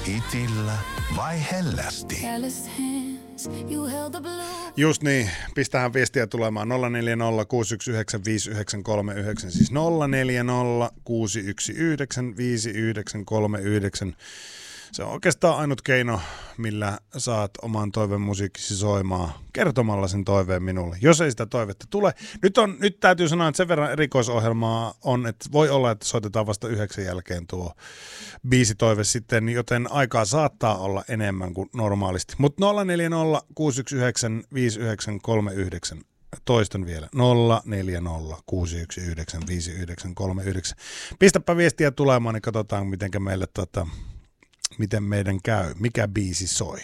Hitillä vai hellästi? Just niin, pistähän viestiä tulemaan 0406195939, siis 0406195939. Se on oikeastaan ainut keino, millä saat oman toiveen musiikkisi soimaan kertomalla sen toiveen minulle, jos ei sitä toivetta tule. Nyt täytyy sanoa, että sen verran erikoisohjelmaa on, että voi olla, että soitetaan vasta 9 jälkeen tuo biisitoive sitten, joten aikaa saattaa olla enemmän kuin normaalisti. Mutta 0406195939. Toistan vielä. 0406195939. Pistäpä viestiä tulemaan, niin katsotaan, miten meidän käy. Mikä biisi soi?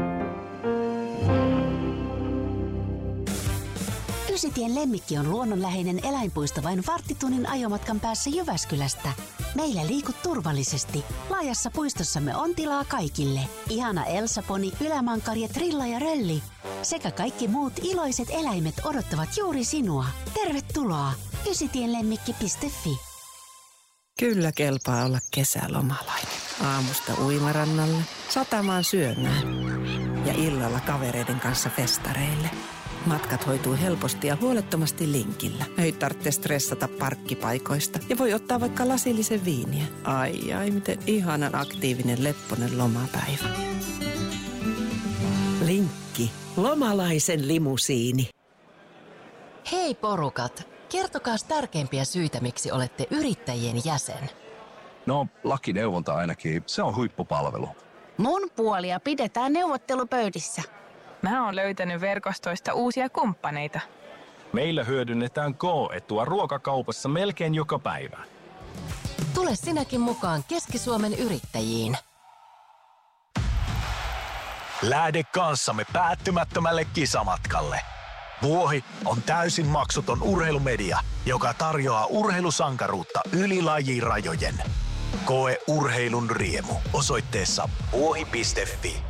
Ysitien Lemmikki on luonnonläheinen eläinpuisto vain varttitunnin ajomatkan päässä Jyväskylästä. Meillä liikut turvallisesti. Laajassa puistossamme on tilaa kaikille. Ihana Elsa-poni, ylämankari, trilla ja rölli sekä kaikki muut iloiset eläimet odottavat juuri sinua. Tervetuloa ysitienlemmikki.fi. Kyllä kelpaa olla kesälomalainen. Aamusta uimarannalle, satamaan syömään ja illalla kavereiden kanssa festareille. Matkat hoituu helposti ja huolettomasti Linkillä. Ei tarvitse stressata parkkipaikoista ja voi ottaa vaikka lasillisen viiniä. Ai, miten ihanan aktiivinen lepponen lomapäivä. Linkki. Lomalaisen limusiini. Hei porukat, kertokaas tärkeimpiä syitä, miksi olette yrittäjien jäsen. No, lakineuvonta ainakin. Se on huippupalvelu. Mun puolia pidetään neuvottelupöydissä. Mä oon löytänyt verkostoista uusia kumppaneita. Meillä hyödynnetään K-etua ruokakaupassa melkein joka päivä. Tule sinäkin mukaan Keski-Suomen yrittäjiin. Lähde kanssamme päättymättömälle kisamatkalle. Vuohi on täysin maksuton urheilumedia, joka tarjoaa urheilusankaruutta yli lajirajojen. Koe urheilun riemu osoitteessa vuohi.fi.